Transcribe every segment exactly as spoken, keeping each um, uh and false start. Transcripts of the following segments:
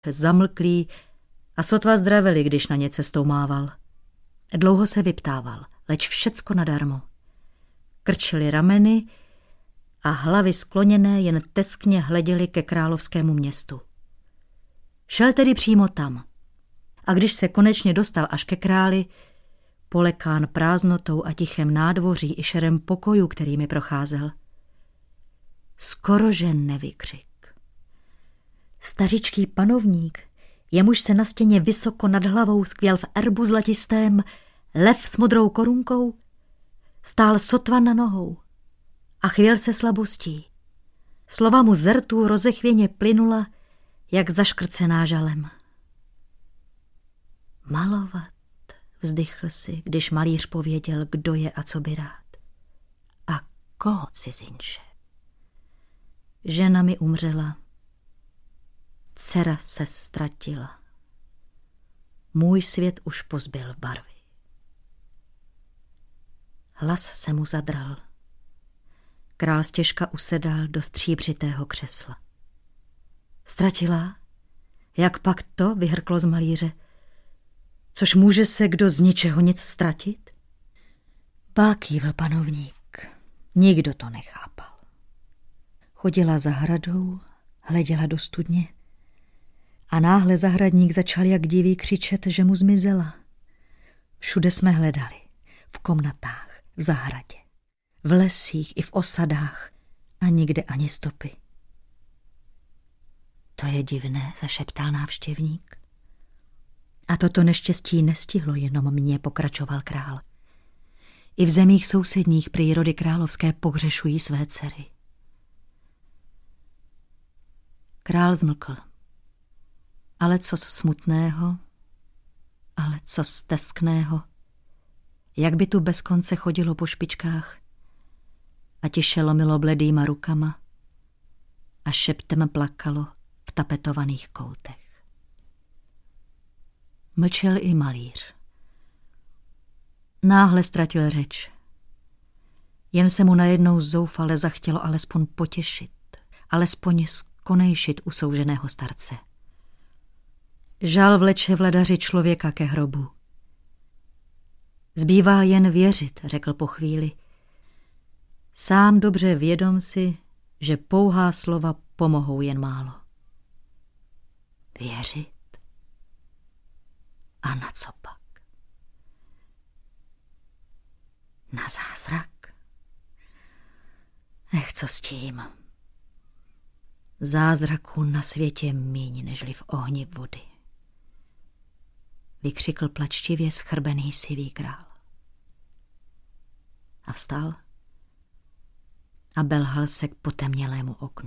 zamlklí a sotva zdravili, když na ně cestou mával. Dlouho se vyptával, leč všecko nadarmo. Krčili rameny a hlavy skloněné jen teskně hleděli ke královskému městu. Šel tedy přímo tam. A když se konečně dostal až ke králi, polekán prázdnotou a tichem nádvoří i šerem pokojů, kterými procházel, skorože nevykřik. Stařičký panovník, jemuž se na stěně vysoko nad hlavou skvěl v erbu zlatistém lev s modrou korunkou, stál sotva na nohou a chvěl se slabostí. Slova mu z rtů rozechvěně plynula, jak zaškrcená žalem. Malovat, vzdychl si, když malíř pověděl, kdo je a co by rád. A koho, cizinče? Žena mi umřela, dcera se ztratila. Můj svět už pozbyl barvy. Hlas se mu zadral. Král stěžka usedal do stříbřitého křesla. Ztratila? Jak pak to, vyhrklo z malíře? Což může se kdo z ničeho nic ztratit? Ba, kývl panovník. Nikdo to nechápal. Chodila za hradou, hleděla do studně a náhle zahradník začal jak divý křičet, že mu zmizela. Všude jsme hledali, v komnatách, v zahradě, v lesích i v osadách a nikde ani stopy. To je divné, zašeptal návštěvník. A toto neštěstí nestihlo jenom mě, pokračoval král. I v zemích sousedních prý rody královské pohřešují své dcery. Král zmlkl. Ale co smutného, ale co steskného, jak by tu bez konce chodilo po špičkách a tiše lomilo bledýma rukama a šeptem plakalo v tapetovaných koutech. Mlčel i malíř. Náhle ztratil řeč. Jen se mu najednou zoufale zachtělo alespoň potěšit, alespoň skonejšit usouženého starce. Žal vleče vladaři člověka ke hrobu. Zbývá jen věřit, řekl po chvíli. Sám dobře vědom si, že pouhá slova pomohou jen málo. Věřit? A na co pak? Na zázrak? Ech, co s tím? Zázraku na světě míň, nežli v ohni vody. Vykřikl plačtivě schrbený sivý král. A vstal a belhal se k potemnělému oknu.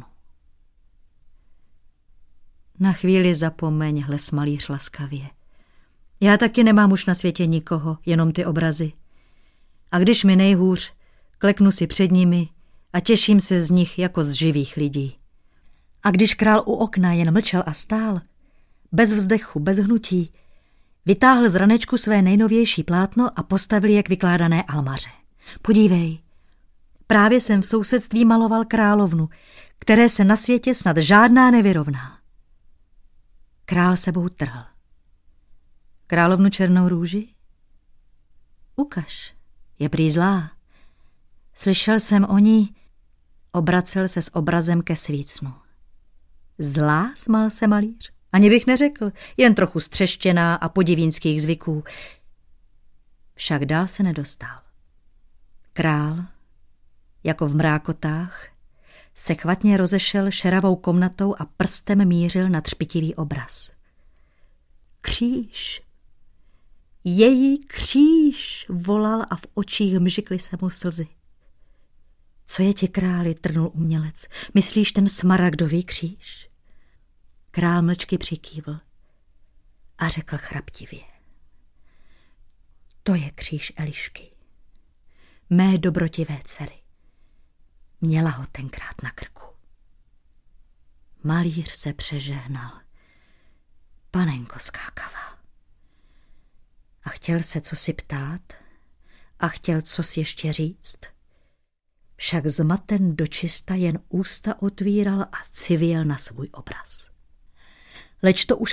Na chvíli zapomeň, hles malíř laskavě. Já taky nemám už na světě nikoho, jenom ty obrazy. A když mi nejhůř, kleknu si před nimi a těším se z nich jako z živých lidí. A když král u okna jen mlčel a stál, bez vzdechu, bez hnutí, vytáhl z ranečku své nejnovější plátno a postavil je k vykládané almaře. Podívej, právě jsem v sousedství maloval královnu, které se na světě snad žádná nevyrovná. Král sebou trhl. Královnu černou růži? Ukaž, je prý zlá. Slyšel jsem o ní, obracel se s obrazem ke svícnu. Zlá, smál se malíř. Ani bych neřekl, jen trochu střeštěná a podivínských zvyků. Však dál se nedostal. Král, jako v mrákotách, se chvatně rozešel šeravou komnatou a prstem mířil na třpitivý obraz. Kříž! Její kříž! Volal a v očích mžikly se mu slzy. Co je ti, králi, trnul umělec, myslíš ten smaragdový kříž? Král mlčky přikývl a řekl chraptivě. To je kříž Elišky, mé dobrotivé dcery. Měla ho tenkrát na krku. Malíř se přežehnal. Panenko skákavá. A chtěl se cosi ptát a chtěl cosi ještě říct. Však zmaten dočista jen ústa otvíral a civěl na svůj obraz. leč to už